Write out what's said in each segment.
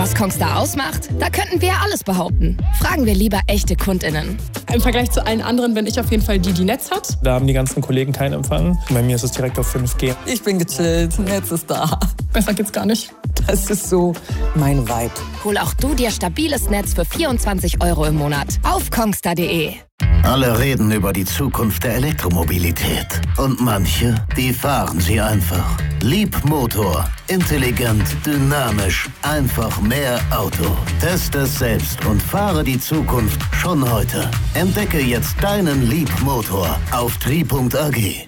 Was Kongstar ausmacht? Da könnten wir ja alles behaupten. Fragen wir lieber echte KundInnen. Im Vergleich zu allen anderen bin ich auf jeden Fall die Netz hat. Da haben die ganzen Kollegen keinen Empfang. Bei mir ist es direkt auf 5G. Ich bin gechillt, Netz ist da. Besser geht's gar nicht. Das ist so mein Vibe. Hol auch du dir stabiles Netz für 24 € im Monat auf kongstar.de. Alle reden über die Zukunft der Elektromobilität. Und manche, die fahren sie einfach. Leapmotor. Intelligent, dynamisch, einfach mehr Auto. Teste es selbst und fahre die Zukunft schon heute. Entdecke jetzt deinen Leapmotor auf tri.ag.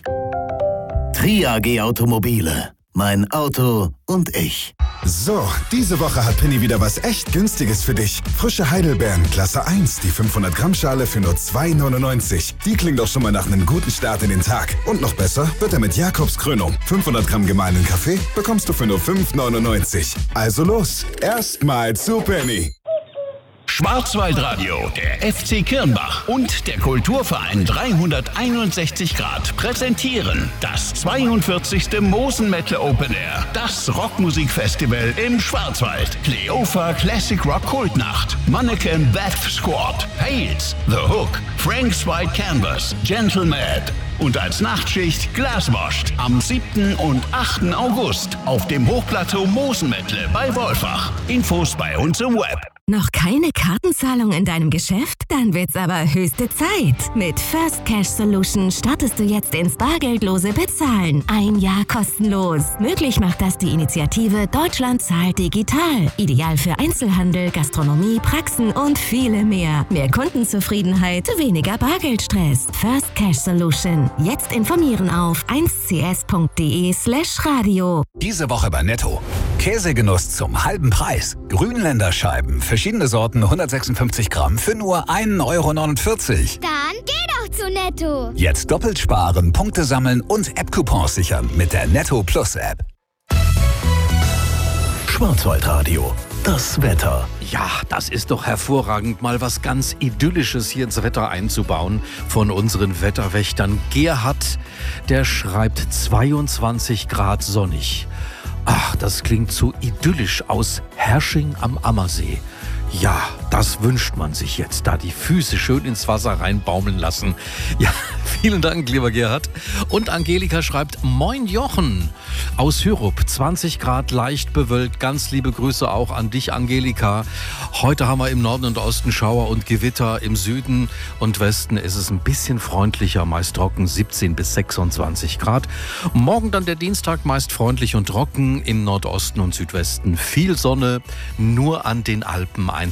Tri.ag Automobile. Mein Auto und ich. So, diese Woche hat Penny wieder was echt Günstiges für dich. Frische Heidelbeeren, Klasse 1, die 500 Gramm Schale für nur 2,99. Die klingt doch schon mal nach einem guten Start in den Tag. Und noch besser wird er mit Jakobskrönung. 500 Gramm gemahlenen Kaffee bekommst du für nur 5,99. Also los, erstmal zu Penny. Schwarzwaldradio, der FC Kirnbach und der Kulturverein 361 Grad präsentieren das 42. Mosen Metal Open Air, das Rockmusikfestival im Schwarzwald. Kleopha Classic Rock Kultnacht, Mannequin Death Squad, Hales, The Hook, Frank's White Canvas, Gentleman und als Nachtschicht Glaswashed am 7. und 8. August auf dem Hochplateau Mosenmettle bei Wolfach. Infos bei uns im Web. Noch keine Kartenzahlung in deinem Geschäft? Dann wird's aber höchste Zeit. Mit First Cash Solution startest du jetzt ins bargeldlose Bezahlen. 1 Jahr kostenlos. Möglich macht das die Initiative Deutschland zahlt digital. Ideal für Einzelhandel, Gastronomie, Praxen und viele mehr. Mehr Kundenzufriedenheit, weniger Bargeldstress. First Cash Solution. Jetzt informieren auf 1cs.de/radio. Diese Woche bei Netto. Käsegenuss zum halben Preis. Grünländerscheiben, verschiedene Sorten, 156 Gramm für nur 1,49 €. Dann geh doch zu Netto. Jetzt doppelt sparen, Punkte sammeln und App-Coupons sichern mit der Netto Plus App. Schwarzwaldradio. Das Wetter. Ja, das ist doch hervorragend, mal was ganz Idyllisches hier ins Wetter einzubauen von unseren Wetterwächtern. Gerhard, der schreibt 22 Grad sonnig. Ach, das klingt so idyllisch aus Hersching am Ammersee. Ja, das wünscht man sich jetzt, da die Füße schön ins Wasser reinbaumeln lassen. Ja, vielen Dank, lieber Gerhard. Und Angelika schreibt, Moin Jochen aus Hürup, 20 Grad leicht bewölkt. Ganz liebe Grüße auch an dich, Angelika. Heute haben wir im Norden und Osten Schauer und Gewitter. Im Süden und Westen ist es ein bisschen freundlicher, meist trocken, 17 bis 26 Grad. Morgen dann der Dienstag, meist freundlich und trocken. Im Nordosten und Südwesten viel Sonne, nur an den Alpen